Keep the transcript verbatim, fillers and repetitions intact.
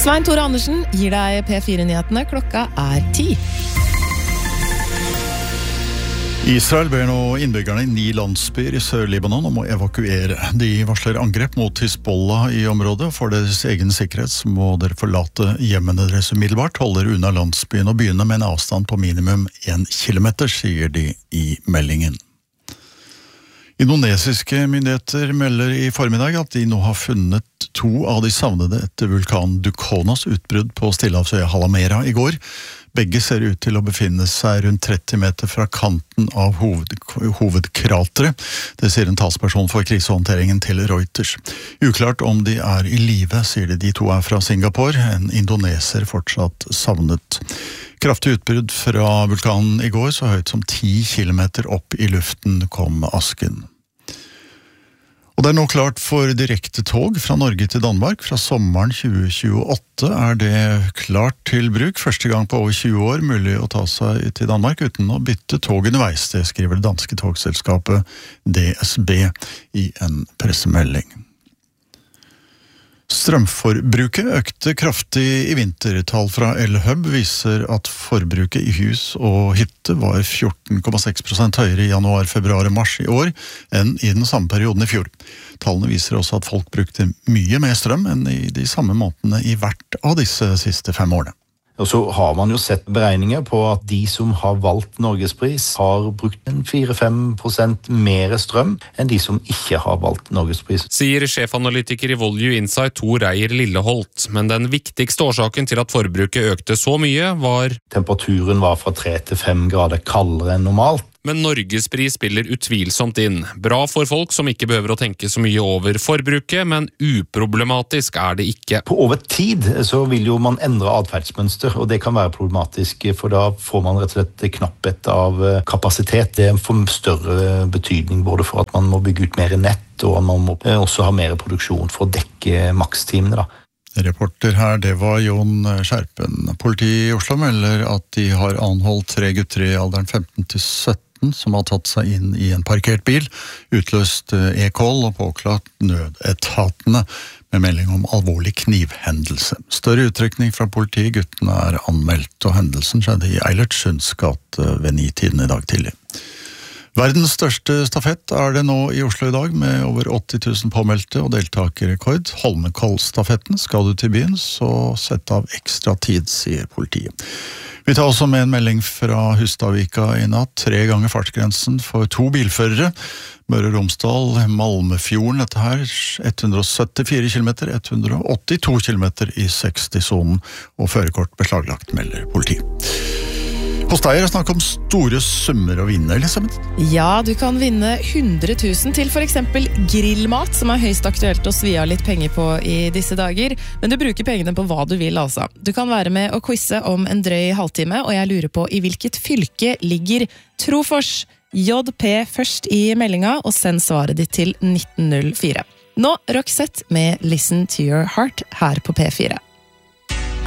Svein Tore Andersen gir deg P fire-nyhetene. Klokka er ti. Israel ber nå innbyggerne i ni landsbyer i Sør-Libanon om å evakuere. De varsler angrep mot Hizbollah i området. For deres egen sikkerhet må dere forlate hjemmene deres umiddelbart, holde dere unna landsbyen og begynne med en avstand på minimum en kilometer, sier de i meldingen. Indonesiske myndigheter melder i formiddag at de nå har funnet to av de savnede etter vulkan Dukonas utbrudd på Stillehavsøya Halamera i går. Begge ser ut til å befinne seg rundt tretti meter fra kanten av hoved, hovedkrateret. Det sier en talsperson for krisehåndteringen til Reuters. Uklart om de er i live, sier de. De to er fra Singapore, en indoneser fortsatt savnet. Kraftig utbrudd fra vulkanen i går, så høyt som ti kilometer opp i luften kom asken. Og det er nå klart for direkte tog fra Norge til Danmark. Fra sommeren tjue tjueåtte er det klart til bruk. Første gang på over tjue år mulig å ta seg til Danmark uten å bytte tog underveis. Det skriver det danske togselskapet D S B i en pressemelding. Strømforbruket økte kraftig i vinter. Tall fra Elhub viser at forbruket i hus og hytte var fjorten komma seks prosent høyere i januar, februar og mars i år enn i den samme perioden i fjor. Tallene viser også at folk brukte mye mer strøm enn i de samme månedene i hvert av disse siste fem årene. Og så har man jo sett beregninger på at de som har valgt Norgespris har brukt en fire til fem prosent mer strøm enn de som ikke har valgt Norgespris. Sier sjefanalytiker i Volue Insight Tor Reier Lilleholt, men den viktigste årsaken til at forbruket økte så mye var temperaturen var fra tre til fem grader kaldere enn normalt. Men Norgespris spiller utvilsomt inn. Bra for folk som ikke behøver å tenke så mye over forbruket, men uproblematisk er det ikke. På over tid så vil jo man endre adferdsmønster, og det kan være problematisk, for da får man rett og slett knapphet av kapasitet. Det får større betydning både for at man må bygge ut mer nett, og at man må også ha mer produksjon for å dekke makstimene da. Reporter her, det var Jon Skjerpen. Politiet i Oslo melder at de har anholdt tre gutter i alderen femten til sytten som har tatt seg inn i en parkert bil, utløst e-call og påklart nødetatene med melding om alvorlig knivhendelse. Større uttrekning fra politiet, guttene er anmeldt, og hendelsen skjedde i Eilertsunds gate ved ni-tiden i dag tidlig. Verdens største stafett er det nå i Oslo i dag, med over åtti tusen påmeldte og deltakerrekord. Holmenkollstafetten. Skal du til byen, så sett av ekstra tid, sier politiet. Vi tar også med en melding fra Hustadvika i natt. Tre ganger fartsgrensen for to bilførere. Møre og Romsdal, Malmefjorden, dette her, ett hundre og syttifire kilometer, ett hundre og åttito kilometer i seksti-sonen, og førerkort beslaglagt, melder politiet. Hos deg er det snakk om store summer å vinne, Elisabeth? Ja, du kan vinne hundre tusen til for eksempel grillmat, som er høyst aktuelt å svi av litt penger på i disse dager. Men du bruker pengene på hva du vil, altså. Du kan være med og quizze om en drøy halvtime, og jeg lurer på i hvilket fylke ligger Trofors? J P først i meldinga, og send svaret ditt til nitten null fire. Nå Roxette med Listen to Your Heart her på P fire.